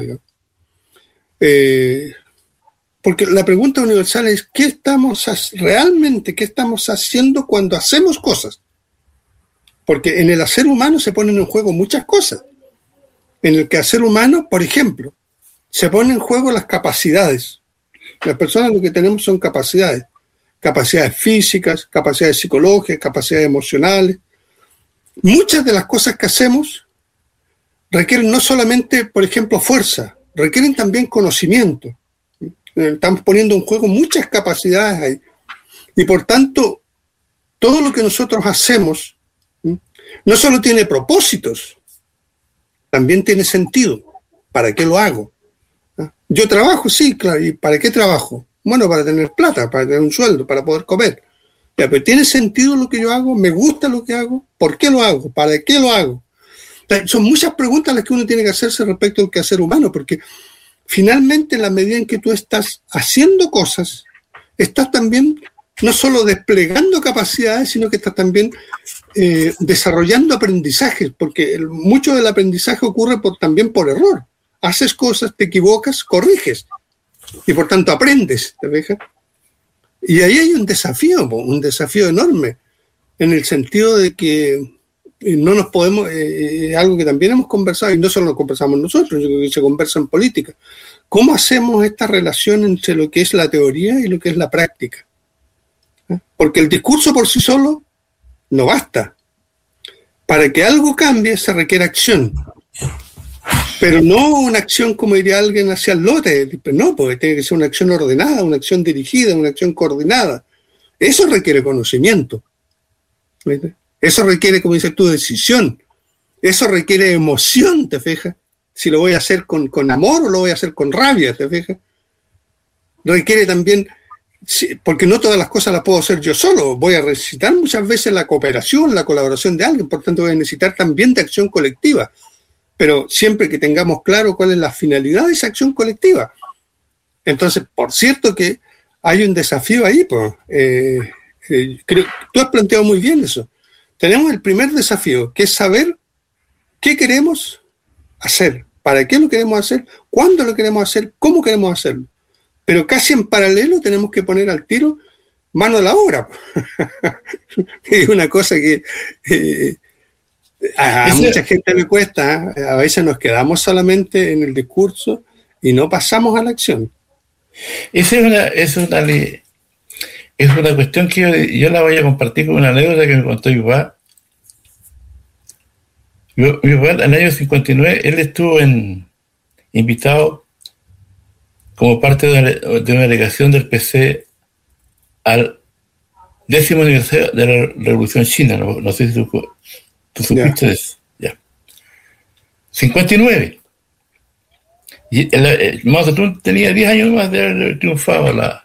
Eh, porque la pregunta universal es ¿qué estamos realmente, qué estamos haciendo cuando hacemos cosas? Porque en el hacer humano se ponen en juego muchas cosas. En el quehacer humano, por ejemplo, se ponen en juego las capacidades. Las personas lo que tenemos son capacidades. Capacidades físicas, capacidades psicológicas, capacidades emocionales. Muchas de las cosas que hacemos requieren no solamente, por ejemplo, fuerza, requieren también conocimiento. Estamos poniendo en juego muchas capacidades ahí. Y por tanto, todo lo que nosotros hacemos no solo tiene propósitos, también tiene sentido. ¿Para qué lo hago? Yo trabajo, sí, claro. ¿Y para qué trabajo? Bueno, para tener plata, para tener un sueldo, para poder comer. Ya, pero ¿tiene sentido lo que yo hago? ¿Me gusta lo que hago? ¿Por qué lo hago? ¿Para qué lo hago? Son muchas preguntas las que uno tiene que hacerse respecto al quehacer humano, porque finalmente en la medida en que tú estás haciendo cosas, estás también no solo desplegando capacidades, sino que estás también eh, desarrollando aprendizajes, porque el, mucho del aprendizaje ocurre por, también por error. Haces cosas, te equivocas, corriges, y por tanto aprendes, ¿te fijas? Y ahí hay un desafío, un desafío enorme, en el sentido de que no nos podemos, eh, algo que también hemos conversado, y no solo lo conversamos nosotros, yo creo que se conversa en política, ¿cómo hacemos esta relación entre lo que es la teoría y lo que es la práctica? ¿Eh? Porque el discurso por sí solo no basta. Para que algo cambie se requiere acción, pero no una acción, como diría alguien, hacia el lote, no, porque tiene que ser una acción ordenada, una acción dirigida, una acción coordinada. Eso requiere conocimiento. ¿Viste? Eso requiere, como dices tú, decisión. Eso requiere emoción, ¿te fijas? Si lo voy a hacer con, con amor o lo voy a hacer con rabia, ¿te fijas? Requiere también, porque no todas las cosas las puedo hacer yo solo. Voy a necesitar muchas veces la cooperación, la colaboración de alguien. Por tanto, voy a necesitar también de acción colectiva. Pero siempre que tengamos claro cuál es la finalidad de esa acción colectiva. Entonces, por cierto que hay un desafío ahí, pues. Eh, eh, creo, tú has planteado muy bien eso. Tenemos el primer desafío, que es saber qué queremos hacer, para qué lo queremos hacer, cuándo lo queremos hacer, cómo queremos hacerlo. Pero casi en paralelo tenemos que poner al tiro mano a la obra. Es una cosa que eh, a, a mucha gente le cuesta, ¿eh? A veces nos quedamos solamente en el discurso y no pasamos a la acción. Esa es una, es una ley. Es una cuestión que yo, yo la voy a compartir con una anécdota que me contó mi papá. Mi, mi papá, en el año cincuenta y nueve, él estuvo en, invitado como parte de una, de una delegación del P C al décimo aniversario de la Revolución China. No, no sé si tú, tú supiste yeah. de eso. Ya. cincuenta y nueve. Y el, el Mao Zedong tenía diez años más de haber triunfado la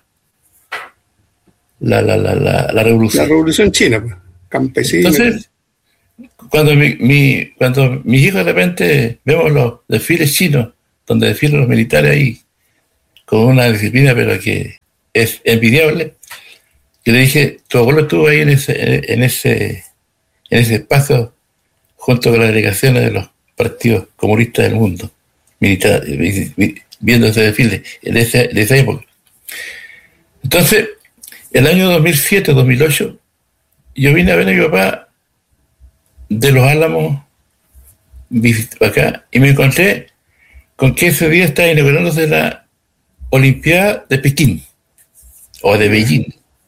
La, la, la, la, la revolución. La revolución china, campesina. Entonces, cuando, mi, mi, cuando mis hijos de repente vemos los desfiles chinos, donde desfilan los militares ahí, con una disciplina pero que es envidiable, y le dije, tu abuelo estuvo ahí en ese, en ese, en ese espacio junto con las delegaciones de los partidos comunistas del mundo, militar, viendo ese desfile de esa, de esa época. Entonces, el año dos mil siete, dos mil ocho, yo vine a ver a mi papá de Los Álamos acá y me encontré con que ese día estaba inaugurándose la Olimpiada de Pekín o de Beijing.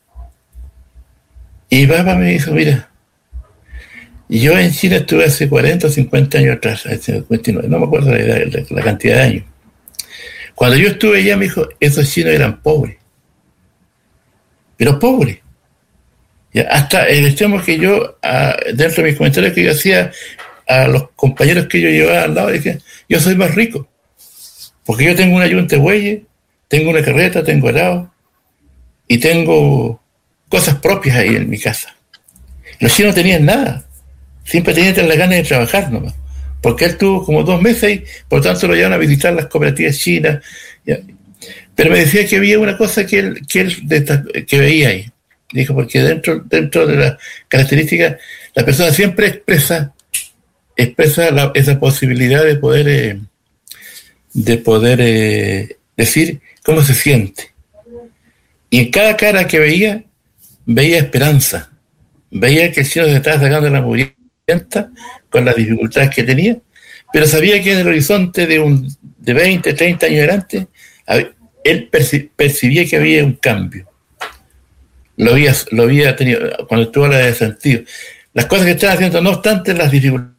Y mi papá me dijo, mira, yo en China estuve hace cuarenta o cincuenta años atrás, hace cincuenta y nueve, no me acuerdo la, edad, la, la cantidad de años. Cuando yo estuve allá, me dijo, esos chinos eran pobres, pero pobres. Ya, hasta el extremo que yo, a, dentro de mis comentarios que yo hacía a los compañeros que yo llevaba al lado, dije, yo soy más rico, porque yo tengo una yunta de bueyes, tengo una carreta, tengo arado, y tengo cosas propias ahí en mi casa. Los chinos no tenían nada, siempre tenían las ganas de trabajar nomás, porque él tuvo como dos meses ahí, por lo tanto lo llevaron a visitar las cooperativas chinas, ya. Pero me decía que había una cosa que él, que, él que veía ahí. Dijo, porque dentro, dentro de las características, la persona siempre expresa, expresa la, esa posibilidad de poder, eh, de poder eh, decir cómo se siente. Y en cada cara que veía, veía esperanza. Veía que el chino se estaba sacando la mugrienta con las dificultades que tenía, pero sabía que en el horizonte de, un, de veinte, treinta años adelante, él percibía que había un cambio. Lo había, lo había tenido cuando estuvo a la de sentido. Las cosas que estaba haciendo, no obstante las dificultades,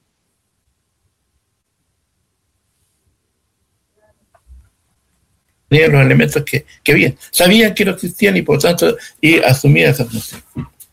tenían los elementos que, que había. Sabían que no existían y por tanto y asumía esa función.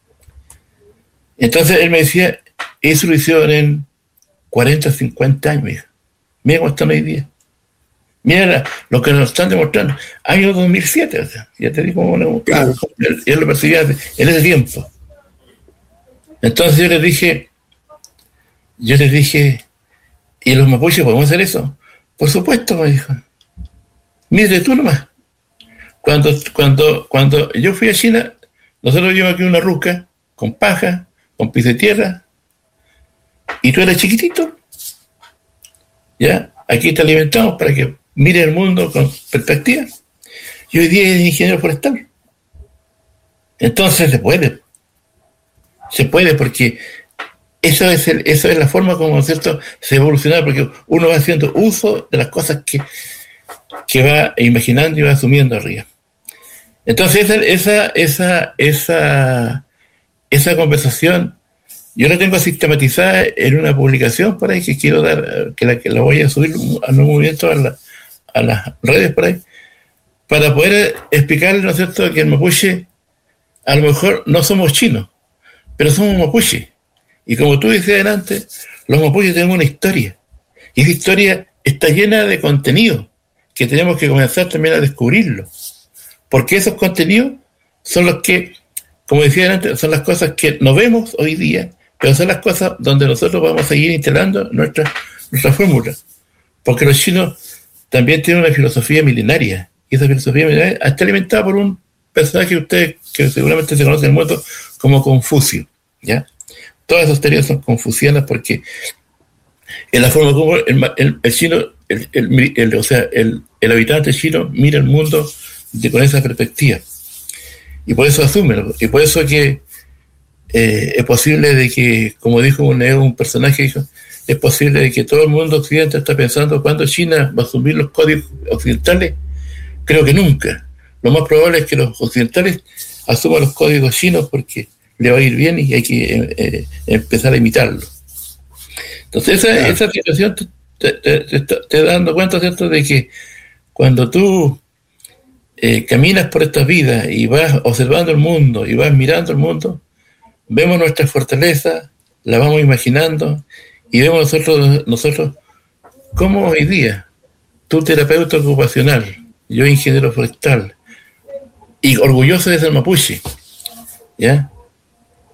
Entonces él me decía, eso lo hicieron en cuarenta, cincuenta años, mira. Mira cómo están hoy día. Mira lo que nos están demostrando. Año dos mil siete, o sea, ya te digo, bueno, claro. él, él lo percibía en ese tiempo. Entonces yo les dije, yo les dije, ¿y los mapuches podemos hacer eso? Por supuesto, me dijo. Mire tú nomás. Cuando, cuando, cuando yo fui a China, nosotros llevamos aquí una ruca con paja, con piso de tierra, y tú eras chiquitito. ¿Ya? Aquí te alimentamos para que mire el mundo con perspectiva. Y hoy día es ingeniero forestal. Entonces se puede. Se puede porque eso es, el, eso es la forma como, ¿cierto?, se evoluciona, porque uno va haciendo uso de las cosas que, que va imaginando y va asumiendo arriba. Entonces esa, esa, esa, esa, esa conversación yo la tengo sistematizada en una publicación por ahí que quiero dar, que la, que la voy a subir a un movimiento a, la, a las redes por ahí, para poder explicarle, ¿no es cierto?, que el mapuche, a lo mejor no somos chinos, pero somos mapuche. Y como tú decías adelante, los mapuches tienen una historia. Y esa historia está llena de contenido, que tenemos que comenzar también a descubrirlo. Porque esos contenidos son los que, como decía antes, son las cosas que no vemos hoy día, pero son las cosas donde nosotros vamos a seguir instalando nuestra, nuestra fórmula. Porque los chinos también tienen una filosofía milenaria, y esa filosofía milenaria está alimentada por un personaje que ustedes, que seguramente se conocen en el mundo como Confucio, ¿ya? Todas esas teorías son confucianas porque en la forma como el, el, el chino, el, el, el, o sea, el, el habitante chino mira el mundo de, con esa perspectiva. Y por eso asume, y por eso que eh, es posible de que, como dijo un, un personaje, dijo, es posible de que todo el mundo occidental está pensando cuándo China va a asumir los códigos occidentales. Creo que nunca. Lo más probable es que los occidentales asuman los códigos chinos porque le va a ir bien y hay que eh, empezar a imitarlo. Entonces esa, claro. esa situación te, te, te, te da dando cuenta, ¿cierto?, de que cuando tú eh, caminas por esta vida y vas observando el mundo y vas mirando el mundo, vemos nuestra fortaleza, la vamos imaginando y vemos nosotros, nosotros como hoy día, tú terapeuta ocupacional, yo ingeniero forestal, y orgulloso de ser mapuche, ¿ya?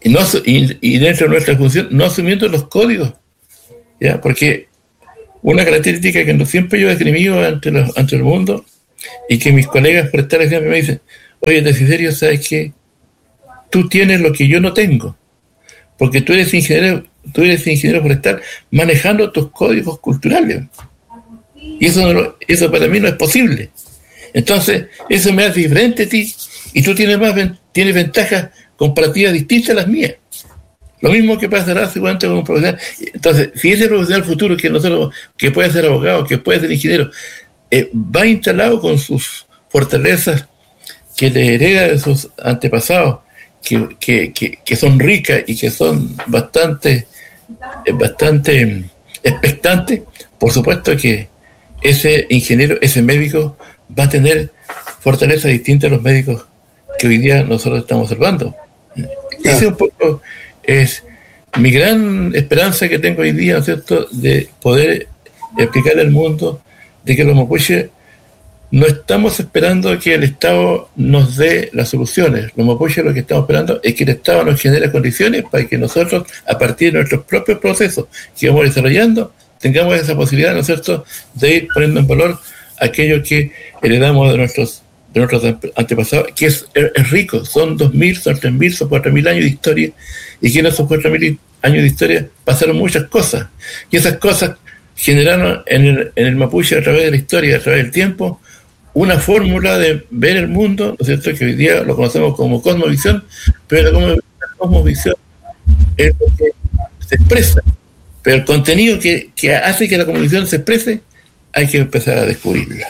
y, no, y, y dentro de nuestra función, no asumiendo los códigos, ¿ya? Porque una característica que no siempre yo he esgrimido ante, los, ante el mundo y que mis colegas forestales siempre me dicen, oye, Desiderio, ¿sabes qué? Tú tienes lo que yo no tengo, porque tú eres ingeniero, tú eres ingeniero forestal manejando tus códigos culturales. Y eso, no, eso para mí no es posible. Entonces, eso me hace diferente a ti y tú tienes más tienes ventajas comparativas distintas a las mías. Lo mismo que pasará seguramente con un profesional. Entonces, si ese profesional futuro que nosotros, que puede ser abogado, que puede ser ingeniero, eh, va instalado con sus fortalezas que le hereda de sus antepasados, que, que, que, que son ricas y que son bastante, eh, bastante expectantes, por supuesto que ese ingeniero, ese médico, va a tener fortalezas distintas a los médicos que hoy día nosotros estamos observando. Ese es un poco es mi gran esperanza que tengo hoy día, ¿no es cierto?, de poder explicarle al mundo de que los mapuches no estamos esperando que el Estado nos dé las soluciones. Los mapuches lo que estamos esperando es que el Estado nos genere condiciones para que nosotros, a partir de nuestros propios procesos que vamos desarrollando, tengamos esa posibilidad, ¿no es cierto?, de ir poniendo en valor aquello que heredamos de nuestros de nuestros antepasados, que es, es rico, son dos mil, son tres mil, son cuatro mil años de historia, y que en esos cuatro mil años de historia pasaron muchas cosas, y esas cosas generaron en el, en el mapuche, a través de la historia, a través del tiempo, una fórmula de ver el mundo, ¿no es cierto?, que hoy día lo conocemos como cosmovisión, pero la cosmovisión es lo que se expresa, pero el contenido que, que hace que la cosmovisión se exprese, hay que empezar a descubrirla.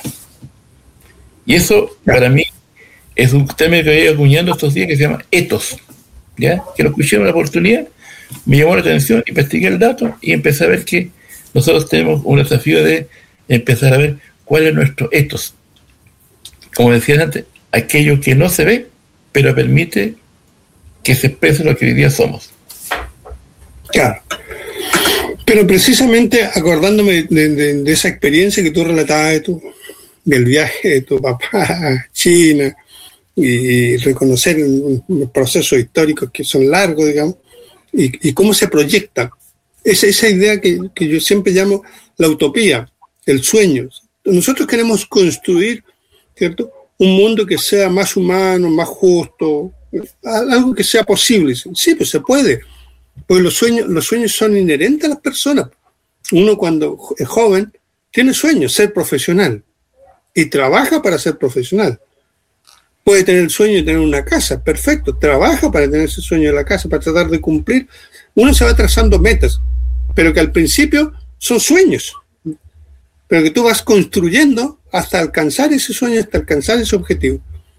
Y eso, para mí, es un tema que voy acuñando estos días que se llama etos, ¿ya? Que lo escuché en la oportunidad, me llamó la atención, investigué el dato y empecé a ver que nosotros tenemos un desafío de empezar a ver cuál es nuestro etos. Como decía antes, aquello que no se ve, pero permite que se exprese lo que hoy día somos. Claro. Pero precisamente acordándome de, de, de esa experiencia que tú relatabas de tu, del viaje de tu papá a China y, y reconocer los procesos históricos que son largos, digamos, y, y cómo se proyecta. Esa, esa idea que, que yo siempre llamo la utopía, el sueño. Nosotros queremos construir, ¿cierto?, un mundo que sea más humano, más justo, algo que sea posible. Sí, pues se puede. Porque los sueños, los sueños son inherentes a las personas. Uno cuando es joven tiene sueños, ser profesional, y trabaja para ser profesional. Puede tener el sueño de tener una casa, perfecto, trabaja para tener ese sueño de la casa, para tratar de cumplir. Uno se va trazando metas, pero que al principio son sueños, pero que tú vas construyendo hasta alcanzar ese sueño, hasta alcanzar ese objetivo.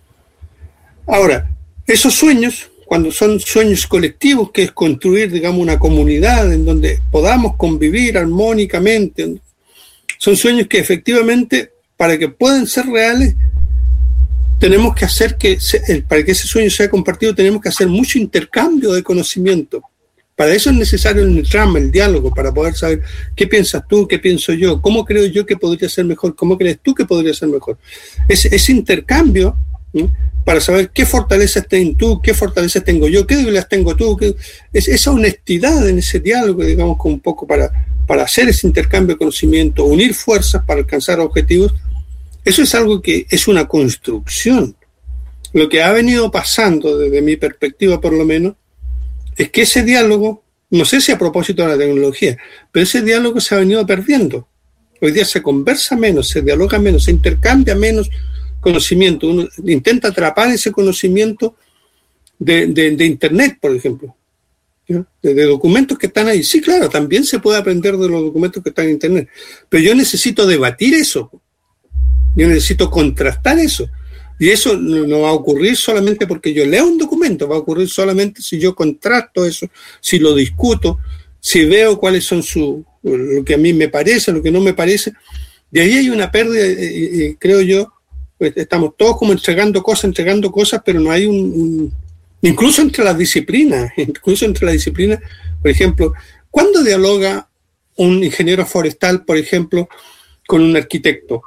Ahora, esos sueños, cuando son sueños colectivos, que es construir, digamos, una comunidad en donde podamos convivir armónicamente, son sueños que efectivamente, para que puedan ser reales, tenemos que hacer que, para que ese sueño sea compartido, tenemos que hacer mucho intercambio de conocimiento. Para eso es necesario el trama, el diálogo, para poder saber qué piensas tú, qué pienso yo, cómo creo yo que podría ser mejor, cómo crees tú que podría ser mejor. Ese, ese intercambio, ¿sí?, para saber qué fortalezas tienes tú, qué fortalezas tengo yo, qué debilidades tengo tú, qué, es, esa honestidad en ese diálogo, digamos, con un poco para, para hacer ese intercambio de conocimiento, unir fuerzas para alcanzar objetivos, eso es algo que es una construcción. Lo que ha venido pasando, desde mi perspectiva por lo menos, es que ese diálogo, no sé si a propósito de la tecnología, pero ese diálogo se ha venido perdiendo. Hoy día se conversa menos, se dialoga menos, se intercambia menos conocimiento. Uno intenta atrapar ese conocimiento de, de, de Internet, por ejemplo, de, de documentos que están ahí. Sí, claro, también se puede aprender de los documentos que están en Internet, pero yo necesito debatir eso, yo necesito contrastar eso. Y eso no va a ocurrir solamente porque yo leo un documento, va a ocurrir solamente si yo contrasto eso, si lo discuto, si veo cuáles son su, lo que a mí me parece, lo que no me parece. De ahí hay una pérdida, y, y creo yo, pues estamos todos como entregando cosas, entregando cosas, pero no hay un, un... Incluso entre las disciplinas, incluso entre las disciplinas, por ejemplo, ¿cuándo dialoga un ingeniero forestal, por ejemplo, con un arquitecto?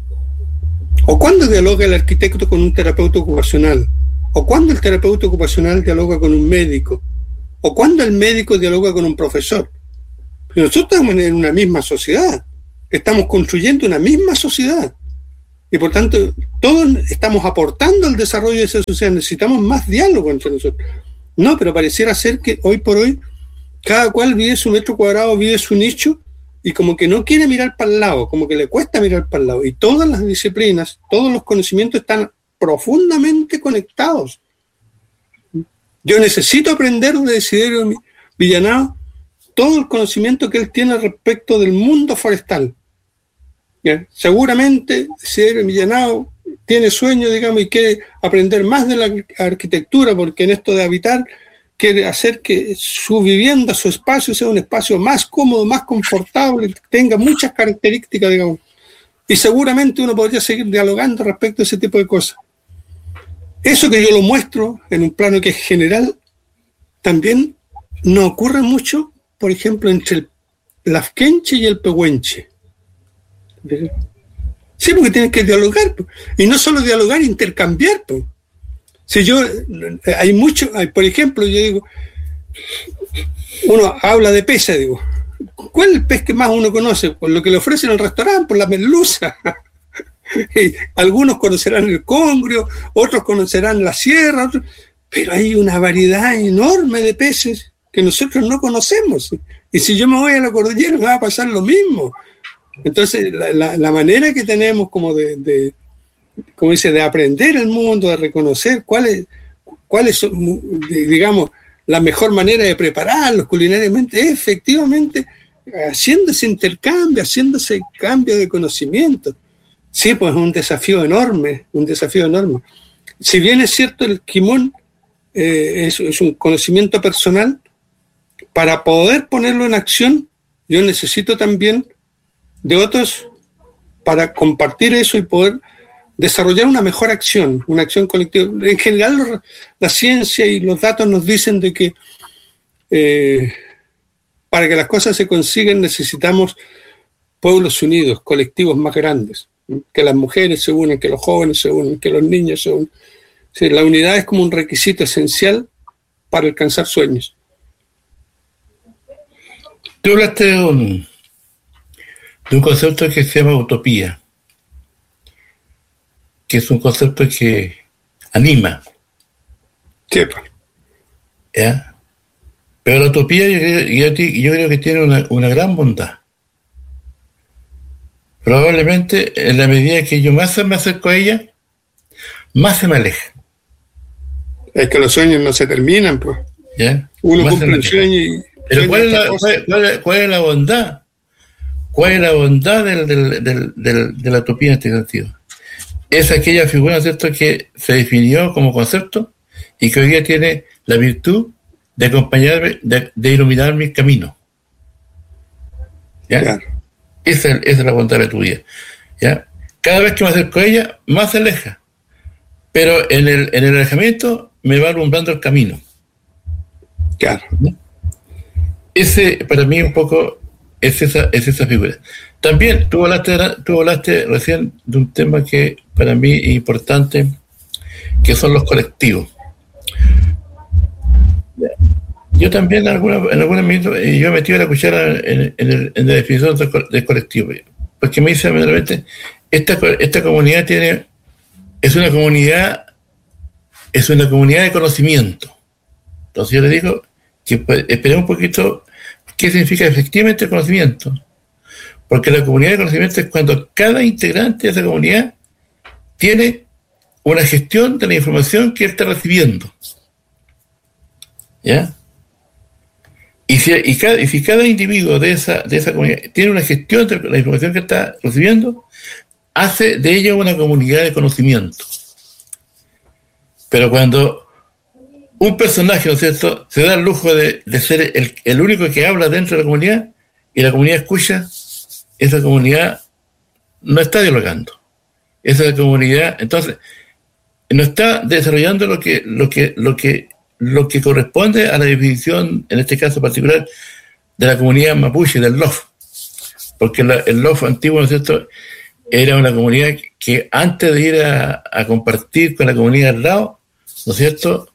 ¿O cuándo dialoga el arquitecto con un terapeuta ocupacional? ¿O cuándo el terapeuta ocupacional dialoga con un médico? o cuándo el médico dialoga con un profesor. Pero nosotros estamos en una misma sociedad, estamos construyendo una misma sociedad, y por tanto todos estamos aportando al desarrollo de esa sociedad. Necesitamos más diálogo entre nosotros. No, pero pareciera ser que hoy por hoy cada cual vive su metro cuadrado, vive su nicho, y como que no quiere mirar para el lado, como que le cuesta mirar para el lado. Y todas las disciplinas, todos los conocimientos están profundamente conectados. Yo necesito aprender de Desiderio Villanao todo el conocimiento que él tiene respecto del mundo forestal. ¿Ya? Seguramente Desiderio Villanao tiene sueño, digamos, y quiere aprender más de la arquitectura, porque en esto de habitar quiere hacer que su vivienda, su espacio sea un espacio más cómodo, más confortable, tenga muchas características, digamos. Y seguramente uno podría seguir dialogando respecto a ese tipo de cosas. Eso que yo lo muestro en un plano que es general, también no ocurre mucho, por ejemplo, entre el lafkenche y el pehuenche. Sí, porque tienes que dialogar, y no solo dialogar, intercambiar. Si yo, hay mucho, hay, por ejemplo, yo digo, uno habla de peces, digo, ¿cuál es el pez que más uno conoce? Por lo que le ofrecen en el restaurante, por la merluza. Algunos conocerán el congrio, otros conocerán la sierra, otros, pero hay una variedad enorme de peces que nosotros no conocemos. Y si yo me voy a la cordillera me va a pasar lo mismo. Entonces, la, la, la manera que tenemos como de, de, como dice, de aprender el mundo, de reconocer cuáles cuáles son, digamos, la mejor manera de prepararlos culinariamente, es efectivamente haciendo ese intercambio, haciendo ese cambio de conocimiento. Sí, pues es un desafío enorme, un desafío enorme. Si bien es cierto, el Kimón eh, es, es un conocimiento personal, para poder ponerlo en acción, yo necesito también de otros para compartir eso y poder desarrollar una mejor acción, una acción colectiva. En general, la ciencia y los datos nos dicen de que eh, para que las cosas se consigan necesitamos pueblos unidos, colectivos más grandes, que las mujeres se unen, que los jóvenes se unen, que los niños se unen. Sí, la unidad es como un requisito esencial para alcanzar sueños. Tú hablaste de un, de un concepto que se llama utopía, que es un concepto que anima. Sí. ¿Ya? Pero la utopía yo creo, yo, yo creo que tiene una, una gran bondad. Probablemente en la medida que yo más me acerco a ella, más se me aleja. Es que los sueños no se terminan, pues. ¿Ya? Uno más cumple un sueño y... Pero ¿cuál es, la, cuál, cuál, ¿cuál es la bondad? ¿Cuál es la bondad del, del, del, del, de la utopía en este sentido? Es aquella figura, ¿cierto?, que se definió como concepto y que hoy día tiene la virtud de acompañarme, de, de iluminar mi camino. ¿Ya? Claro. Esa, esa es la bondad de tu vida. ¿Ya? Cada vez que me acerco a ella, más se aleja. Pero en el, en el alejamiento me va alumbrando el camino. Claro. ¿Ya? Ese, para mí, un poco, es esa, es esa figura. También, tú hablaste, tú hablaste recién de un tema que para mí es importante, que son los colectivos. Yo también, en alguna, en alguna minutos, yo he metido la cuchara en, en, el, en la definición del, del colectivo, porque me dice realmente, esta, esta comunidad tiene, es una comunidad, es una comunidad de conocimiento. Entonces yo le digo que pues, esperemos un poquito qué significa efectivamente el conocimiento. Porque la comunidad de conocimiento es cuando cada integrante de esa comunidad tiene una gestión de la información que él está recibiendo. ¿Ya? Y si, y cada, y si cada individuo de esa, de esa comunidad tiene una gestión de la información que está recibiendo, hace de ella una comunidad de conocimiento. Pero cuando un personaje, ¿no es cierto?, se da el lujo de, de ser el, el único que habla dentro de la comunidad y la comunidad escucha, esa comunidad no está dialogando. Esa comunidad, entonces, no está desarrollando lo que, lo que, lo que, lo que corresponde a la definición, en este caso particular, de la comunidad mapuche, del L O F. Porque la, el L O F antiguo, ¿no es cierto?, era una comunidad que antes de ir a, a compartir con la comunidad al lado, ¿no es cierto?,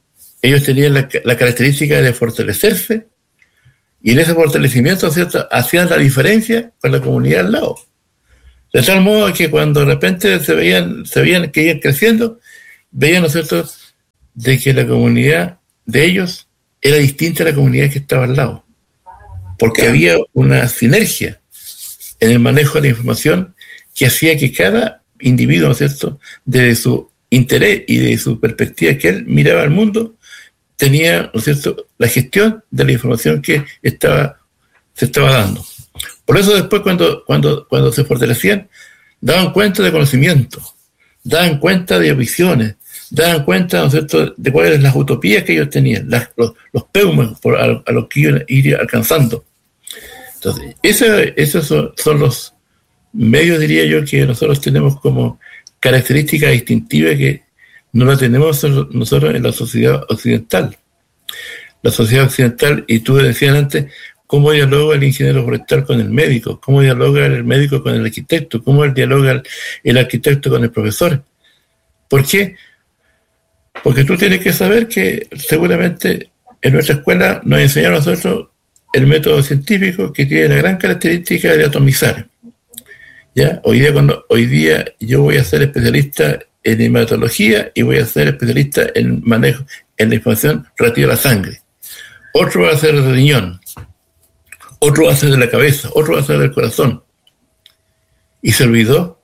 ellos tenían la, la característica de fortalecerse, y en ese fortalecimiento, ¿cierto?, hacían la diferencia con la comunidad al lado. De tal modo que cuando de repente se veían, se veían que iban creciendo, veían, ¿no es cierto?, de que la comunidad de ellos era distinta a la comunidad que estaba al lado. Porque había una sinergia en el manejo de la información que hacía que cada individuo, ¿no es cierto?, desde su interés y de su perspectiva que él miraba al mundo, tenía, ¿no es cierto?, la gestión de la información que estaba, se estaba dando. Por eso después cuando, cuando, cuando se fortalecían, daban cuenta de conocimiento, daban cuenta de visiones, daban cuenta, ¿no es cierto?, de cuáles eran las utopías que ellos tenían, las, los, los peumas por, a, a los que iban a ir alcanzando. Entonces, ese, esos son, son los medios, diría yo, que nosotros tenemos como característica distintiva que no la tenemos nosotros en la sociedad occidental. La sociedad occidental, y tú decías antes, cómo dialoga el ingeniero forestal con el médico, cómo dialoga el médico con el arquitecto, cómo dialoga el, el arquitecto con el profesor. ¿Por qué? Porque tú tienes que saber que seguramente en nuestra escuela nos enseñaron a nosotros el método científico que tiene la gran característica de atomizar. ¿Ya? Hoy día, cuando, hoy día yo voy a ser especialista en hematología y voy a ser especialista en manejo, en la información relativa a la sangre. Otro va a ser el riñón, otro va a ser de la cabeza, otro va a ser del corazón. Y se olvidó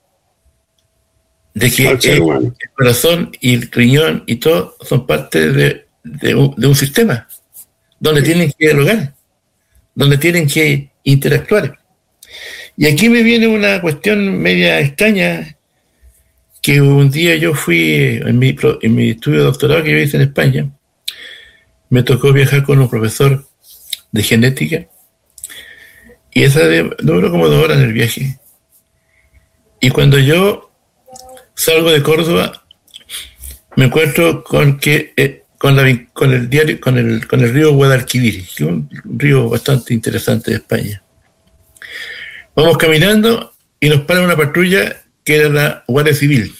de que el, el corazón y el riñón y todo son parte de, de, un, de un sistema donde tienen que dialogar, donde tienen que interactuar. Y aquí me viene una cuestión media extraña, que un día yo fui, en mi, en mi estudio de doctorado que yo hice en España, me tocó viajar con un profesor de genética, y esa de, duró como dos horas en el viaje. Y cuando yo salgo de Córdoba, me encuentro con que eh, con, la, con el diario, con el, con el río Guadalquivir, que es un río bastante interesante de España. Vamos caminando y nos para una patrulla que era la Guardia Civil.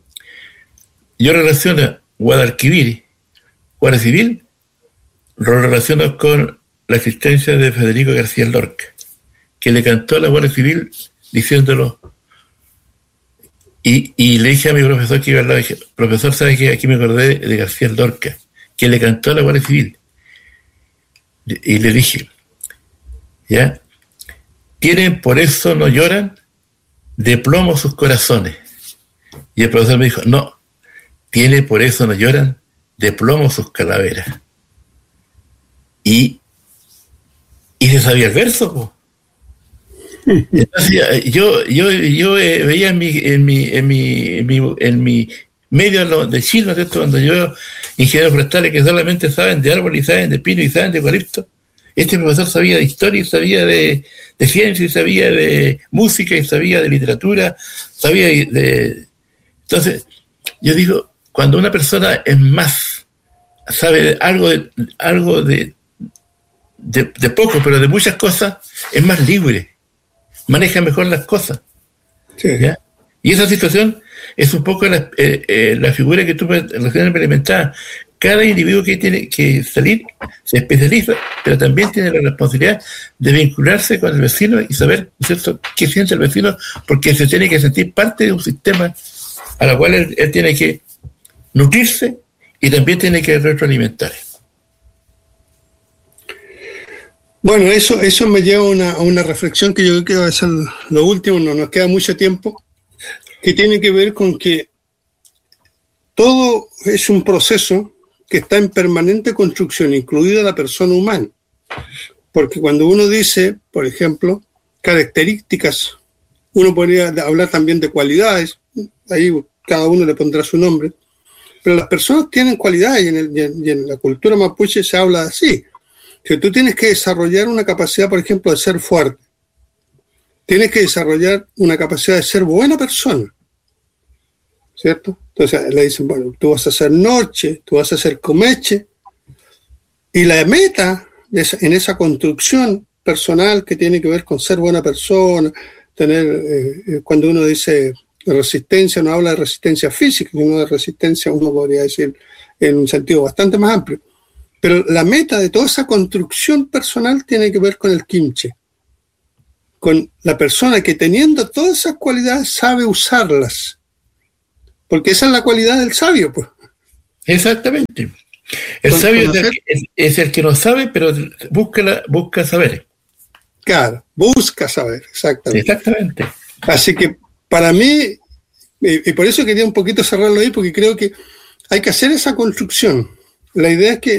Yo relaciono Guadalquivir, Guardia Civil, lo relaciono con la existencia de Federico García Lorca, que le cantó a la Guardia Civil diciéndolo. Y, y le dije a mi profesor que iba al lado, dije, profesor, ¿sabes qué? Aquí me acordé de García Lorca, que le cantó a la Guardia Civil. Y le dije, ¿ya? Tienen, por eso no lloran, de plomo sus corazones. Y el profesor me dijo, no, tiene, por eso no lloran, de plomo sus calaveras. Y, y se sabía el verso, po. Entonces, yo, yo, yo eh, veía en mi, en mi, en mi, en mi, en mi medio de Chile, ¿no? Cuando yo, ingenieros forestales que solamente saben de árboles y saben de pino y saben de eucalipto, este profesor sabía de historia y sabía de, de ciencia y sabía de música y sabía de literatura, sabía de... Entonces, yo digo, cuando una persona es más, sabe de algo de, algo de, de, de poco, pero de muchas cosas, es más libre, maneja mejor las cosas. Sí. ¿Ya? Y esa situación es un poco la, eh, eh, la figura que tú recién implementabas. Cada individuo que tiene que salir se especializa, pero también tiene la responsabilidad de vincularse con el vecino y saber, ¿cierto?, qué siente el vecino, porque se tiene que sentir parte de un sistema a la cual él, él tiene que nutrirse y también tiene que retroalimentar. Bueno, eso, eso me lleva a una, a una reflexión que yo creo que va a ser lo último, no nos queda mucho tiempo, que tiene que ver con que todo es un proceso que está en permanente construcción, incluida la persona humana. Porque cuando uno dice, por ejemplo, características, uno podría hablar también de cualidades, ahí cada uno le pondrá su nombre, pero las personas tienen cualidades y en, el, y en, y en la cultura mapuche se habla así, que tú tienes que desarrollar una capacidad, por ejemplo, de ser fuerte, tienes que desarrollar una capacidad de ser buena persona, ¿cierto? Entonces le dicen, bueno, tú vas a hacer noche, tú vas a hacer comeche, y la meta en esa construcción personal que tiene que ver con ser buena persona, tener, eh, cuando uno dice resistencia, no habla de resistencia física, sino de resistencia, uno podría decir en un sentido bastante más amplio, Pero la meta de toda esa construcción personal tiene que ver con el kimchi, con la persona que teniendo todas esas cualidades sabe usarlas, porque esa es la cualidad del sabio, pues. Exactamente. El Con, sabio conocer, es, el, es, es el que no sabe, pero busca, la, busca saber. Claro, busca saber, exactamente. Exactamente. Así que para mí, y, y por eso quería un poquito cerrarlo ahí, porque creo que hay que hacer esa construcción. La idea es que